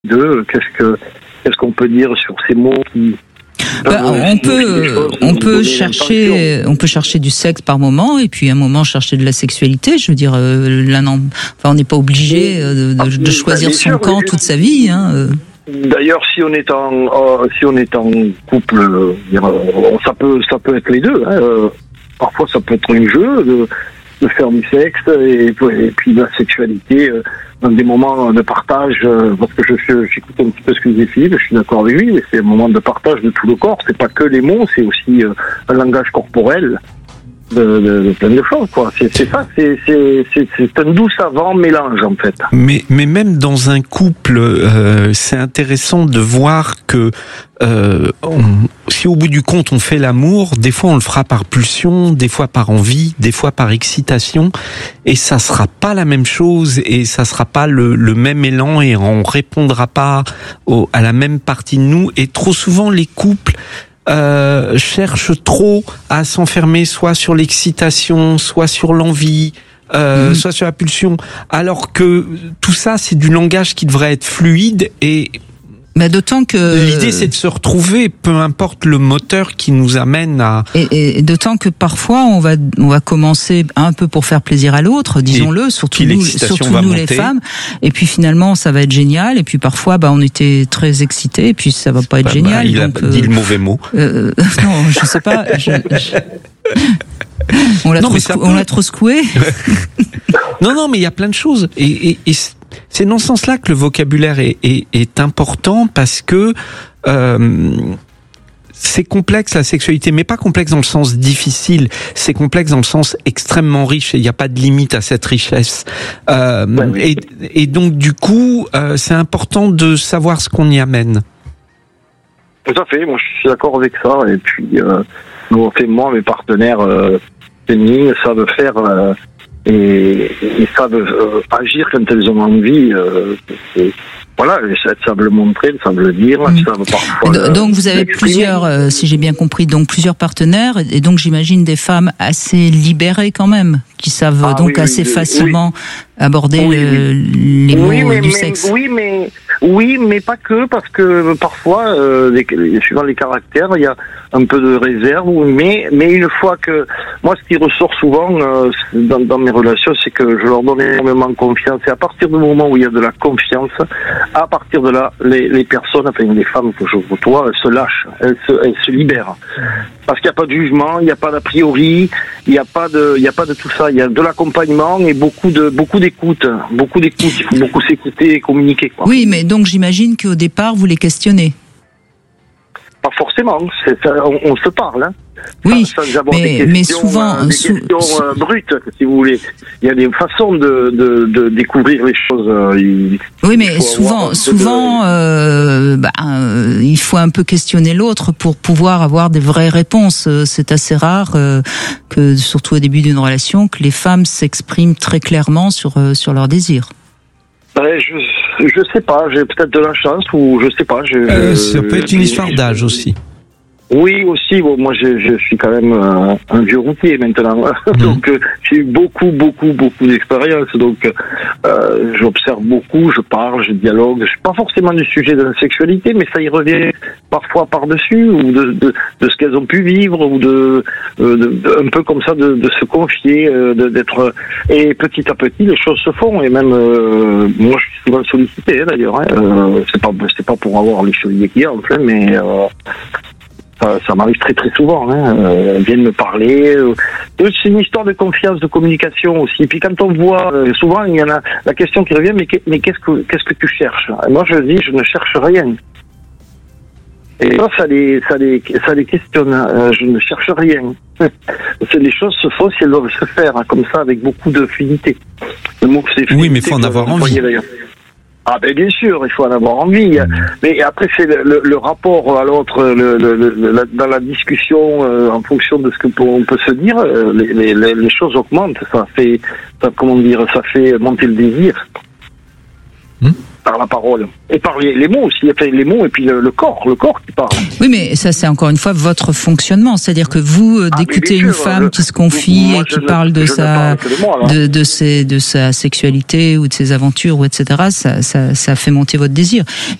Qu'est-ce qu'on peut dire sur ces mots qui... on peut chercher du sexe par moment, et puis à un moment chercher de la sexualité. Je veux dire, on n'est pas obligé de choisir son camp toute sa vie. Hein. D'ailleurs, si on est en couple, ça peut être les deux. Hein. Parfois, ça peut être un jeu de faire du sexe et puis de la sexualité dans des moments de partage, parce que j'écoute un petit peu ce que disait Philippe, je suis d'accord avec lui, mais c'est un moment de partage de tout le corps, c'est pas que les mots, c'est aussi un langage corporel de plein de choses, quoi. C'est ça, c'est un doux savant mélange, en fait. Mais même dans un couple, c'est intéressant de voir que si au bout du compte on fait l'amour, des fois on le fera par pulsion, des fois par envie, des fois par excitation, et ça sera pas la même chose, et ça sera pas le même élan, et on répondra pas à la même partie de nous. Et trop souvent les couples cherchent trop à s'enfermer soit sur l'excitation, soit sur l'envie, soit sur la pulsion, alors que tout ça c'est du langage qui devrait être fluide. Et d'autant que l'idée c'est de se retrouver, peu importe le moteur qui nous amène à... Et d'autant que parfois on va commencer un peu pour faire plaisir à l'autre, disons-le, surtout nous les femmes, et puis finalement ça va être génial, et puis parfois on était très excités, et puis ça va pas être génial. Il a dit le mauvais mot. Non, je sais pas. On l'a trop secoué. Non, mais il y a plein de choses, et c'est dans ce sens-là que le vocabulaire est important, parce que c'est complexe la sexualité, mais pas complexe dans le sens difficile, c'est complexe dans le sens extrêmement riche, et il n'y a pas de limite à cette richesse. Et donc du coup, c'est important de savoir ce qu'on y amène. Tout à fait, moi je suis d'accord avec ça, et puis moi, mes partenaires féminines savent faire... Et savent agir quand elles ont envie. Voilà, elles savent le montrer, elles savent le dire, elles savent parfois. Donc vous avez plusieurs, si j'ai bien compris, donc plusieurs partenaires, et donc j'imagine des femmes assez libérées quand même, qui savent assez facilement aborder les mots du sexe. Oui, mais pas que, parce que parfois, suivant les caractères, il y a un peu de réserve, mais une fois que... Moi, ce qui ressort souvent dans mes relations, c'est que je leur donne énormément confiance, et à partir du moment où il y a de la confiance, à partir de là, les personnes, enfin les femmes que je côtoie, elles se lâchent, elles se libèrent. Parce qu'il n'y a pas de jugement, il n'y a pas d'a priori, il n'y a pas de tout ça, il y a de l'accompagnement et beaucoup d'écoute. Il faut beaucoup s'écouter et communiquer, quoi. Oui, mais donc j'imagine qu'au départ, vous les questionnez. Pas forcément, on se parle, hein. Oui, sans avoir mais souvent... des questions brutes, si vous voulez. Il y a des façons de découvrir les choses. Oui, mais souvent, il faut un peu questionner l'autre pour pouvoir avoir des vraies réponses. C'est assez rare que, surtout au début d'une relation, que les femmes s'expriment très clairement sur leurs désirs. Je sais pas, j'ai peut-être de la chance, ou je sais pas. Ça peut être une histoire d'âge aussi. Oui, aussi. Bon, moi, je suis quand même un vieux routier maintenant, donc j'ai eu beaucoup d'expérience. Donc, j'observe beaucoup, je parle, je dialogue. Pas forcément du sujet de la sexualité, mais ça y revient parfois par-dessus, ou de ce qu'elles ont pu vivre, ou de un peu comme ça, de se confier, d'être. Et petit à petit, les choses se font. Et même moi, je suis souvent sollicité, d'ailleurs. C'est pas pour avoir les chevilles qu'il y a, en fait, mais. Ça m'arrive très souvent, elles viennent me parler. C'est une histoire de confiance, de communication aussi. Puis quand on voit, souvent il y en a la question qui revient, mais qu'est-ce que tu cherches? Et moi je dis, je ne cherche rien. Et ça les questionne. Je ne cherche rien. Les choses se font si elles doivent se faire, comme ça, avec beaucoup de fluidité. Le mot que c'est fluidité, oui, mais il faut en avoir envie. Ah ben bien sûr, il faut en avoir envie. Mais après c'est le rapport à l'autre, dans la discussion, en fonction de ce que on peut se dire, les choses augmentent. Ça fait monter le désir. par la parole et par les mots aussi, les mots et puis le corps qui parle. Oui, mais ça c'est encore une fois votre fonctionnement, c'est-à-dire que vous d'écouter une femme qui se confie et qui parle de sa sexualité ou de ses aventures ou etc. Ça fait monter votre désir.